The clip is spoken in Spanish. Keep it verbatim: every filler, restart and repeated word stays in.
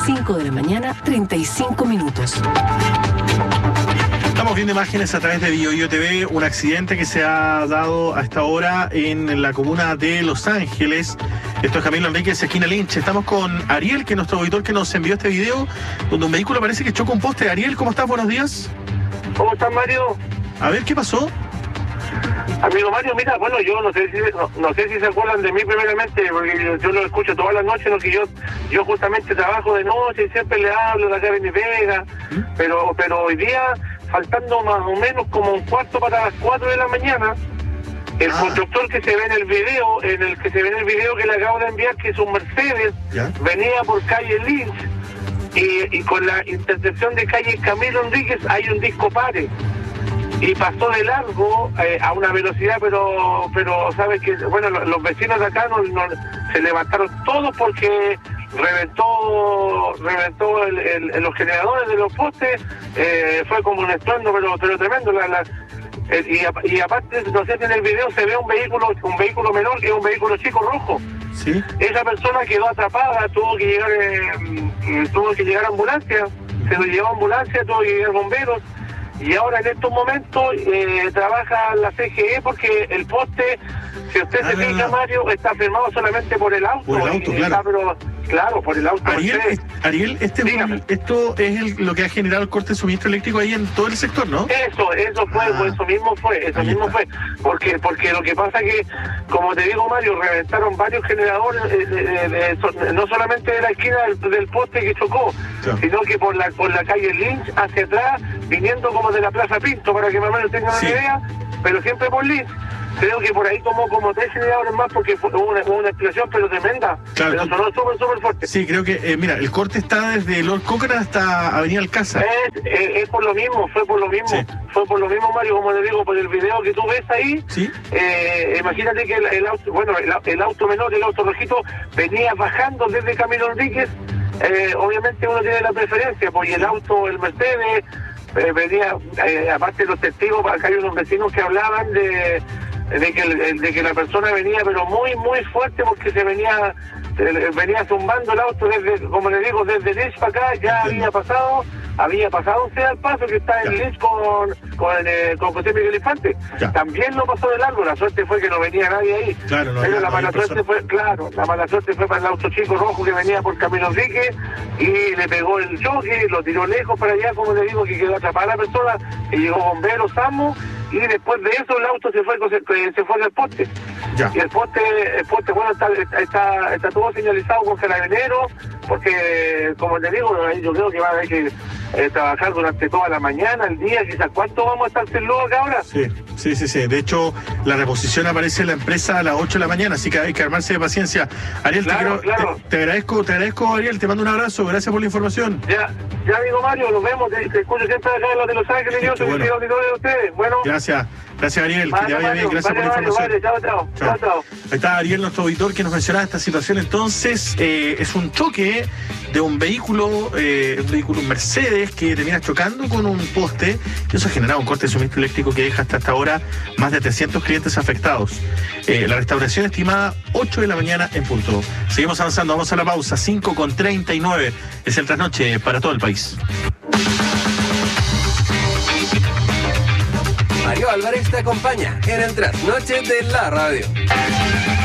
cinco de la mañana, treinta y cinco minutos. Estamos viendo imágenes a través de BioBio T V, un accidente que se ha dado a esta hora en la comuna de Los Ángeles. Esto es Camilo Enríquez, esquina Lynch. Estamos con Ariel, que es nuestro auditor que nos envió este video, donde un vehículo parece que choca un poste. Ariel, ¿cómo estás? Buenos días. ¿Cómo estás, Mario? A ver, ¿qué pasó? Amigo Mario, mira, bueno, yo no sé si no, no sé si se acuerdan de mí primeramente, porque yo, yo lo escucho todas las noches, ¿no? Que yo yo justamente trabajo de noche y siempre le hablo de acá de mi pega, ¿Mm? pero pero hoy día, faltando más o menos como un cuarto para las cuatro de la mañana, el ah. conductor que se ve en el video, en el que se ve en el video que le acabo de enviar, que es un Mercedes, ¿Ya? venía por calle Lynch y, y con la intersección de calle Camilo Enríquez hay un disco pare. Y pasó de largo eh, a una velocidad, pero pero sabes que, bueno, los vecinos de acá no, no, se levantaron todos porque reventó reventó el, el, los generadores de los postes, eh, fue como un estruendo, pero, pero tremendo. La, la, el, y, y aparte, no sé si en el video se ve un vehículo un vehículo menor, que es un vehículo chico rojo. ¿Sí? Esa persona quedó atrapada, tuvo que llegar eh, tuvo que llegar a ambulancia, se lo llevó a ambulancia, tuvo que llegar bomberos. Y ahora en estos momentos eh, trabaja la C G E porque el poste, si usted ah, se fija, Mario, está firmado solamente por el auto. Por el auto, y, claro. Está, pero, claro, por el auto. Ariel, es, Ariel este un, esto es el, lo que ha generado el corte de suministro eléctrico ahí en todo el sector, ¿no? Eso, eso fue, ah, eso mismo fue, eso mismo está. fue. Porque porque lo que pasa es que, como te digo, Mario, reventaron varios generadores, eh, de, de, de, no solamente de la esquina del, del poste que chocó, claro, sino que por la por la calle Lynch hacia atrás, viniendo como de la Plaza Pinto, para que más o menos tengan sí. una idea, pero siempre por Lynch. Creo que por ahí tomó como tres generadores más porque fue una, una explosión, pero tremenda. Claro, pero sonó súper, súper fuerte. Sí, creo que, eh, mira, el corte está desde Lord Cochrane hasta Avenida Alcázar. Es, es, es por lo mismo, fue por lo mismo. Sí. Fue por lo mismo, Mario, como le digo, por el video que tú ves ahí. Sí. Eh, imagínate que el, el auto, bueno, el, el auto menor, el auto rojito, venía bajando desde Camilo Enríquez. Eh, obviamente uno tiene la preferencia, porque sí. el auto, el Mercedes, eh, venía, eh, aparte de los testigos, acá hay unos vecinos que hablaban de... de que de que la persona venía pero muy muy fuerte porque se venía venía zumbando el auto desde, como le digo, desde Lynch para acá. Ya había pasado había pasado un C al paso que está en ya. Lynch con con, eh, con José Miguel Infante. Ya. También lo pasó de largo. La suerte fue que no venía nadie ahí, claro, no, pero la no mala suerte persona. fue claro la mala suerte fue para el auto chico rojo que venía por Camilo Enríquez y le pegó el choque, lo tiró lejos para allá, como le digo, que quedó atrapada la persona, y llegó bomberos, SAMU. Y después de eso el auto se fue se, se fue del poste. Ya. Y el poste, el poste bueno, está, está, está todo señalizado con carabineros, porque como te digo, yo creo que va a haber que eh, trabajar durante toda la mañana, el día, quizás. ¿Cuánto vamos a estar sin luz acá ahora? Sí, sí, sí, sí. De hecho, la reposición aparece en la empresa a las ocho de la mañana, así que hay que armarse de paciencia. Ariel, claro, te, quiero, claro. te, te agradezco, te agradezco, Ariel, te mando un abrazo, gracias por la información. Ya, ya amigo Mario, nos vemos, te, te escucho siempre acá en los de Los Ángeles, yo soy el auditorio de ustedes. Bueno. Gracias, gracias Ariel, vale, que te vaya Mario, bien, gracias vale, por la información. Vale, chao, chao, chao, chao. Ahí está Ariel, nuestro auditor, que nos mencionaba esta situación. Entonces, eh, es un choque de un vehículo, eh, un vehículo Mercedes que termina chocando con un poste, y eso ha generado un corte de suministro eléctrico que deja hasta esta hora más de trescientos clientes afectados. Eh, la restauración estimada ocho de la mañana en punto. Seguimos avanzando, vamos a la pausa, cinco con treinta y nueve, es el trasnoche para todo el país. Mario Álvarez te acompaña en el trasnoche de la radio.